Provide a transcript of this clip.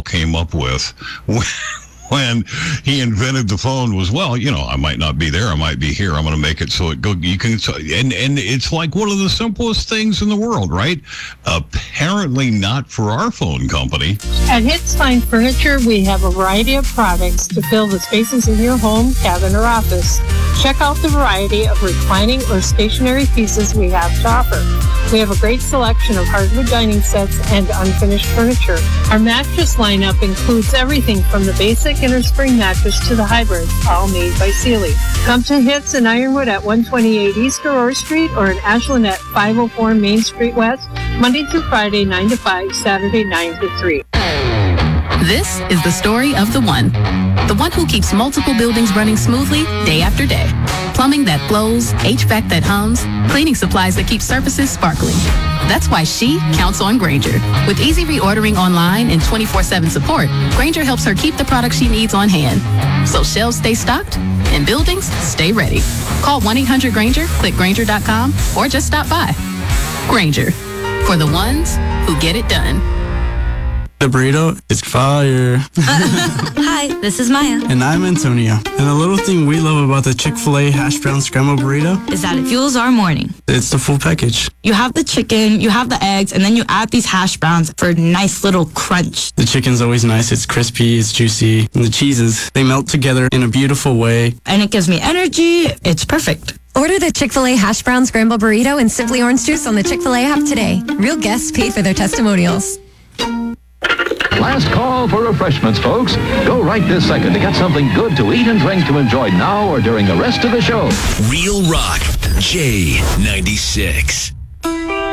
came up with when he invented the phone was, well, I might not be there, I might be here. I'm going to make it so you can, and it's like one of the simplest things in the world, right? Apparently not for our phone company. At Hits Fine Furniture, we have a variety of products to fill the spaces in your home, cabin, or office. Check out the variety of reclining or stationary pieces we have to offer. We have a great selection of hardwood dining sets and unfinished furniture. Our mattress lineup includes everything from the basic innerspring mattress to the hybrids, all made by Sealy. Come to Hits in Ironwood at 128 East Aurora Street or in Ashland at 504 Main Street West, Monday through Friday, 9 to 5, Saturday, 9 to 3. This is the story of the one who keeps multiple buildings running smoothly day after day. Plumbing that flows, HVAC that hums, cleaning supplies that keep surfaces sparkling. That's why she counts on Grainger. With easy reordering online and 24/7 support, Grainger helps her keep the products she needs on hand. So shelves stay stocked and buildings stay ready. Call 1-800-GRAINGER, click Grainger.com, or just stop by. Grainger, for the ones who get it done. The burrito is fire. Hi, this is Maya. And I'm Antonio. And the little thing we love about the Chick-fil-A hash brown scrambled burrito is that it fuels our morning. It's the full package. You have the chicken, you have the eggs, and then you add these hash browns for a nice little crunch. The chicken's always nice. It's crispy, it's juicy. And the cheeses, they melt together in a beautiful way. And it gives me energy. It's perfect. Order the Chick-fil-A hash brown scrambled burrito and Simply Orange Juice on the Chick-fil-A app today. Real guests pay for their testimonials. Last call for refreshments, folks. Go right this second to get something good to eat and drink to enjoy now or during the rest of the show. Real Rock, J96.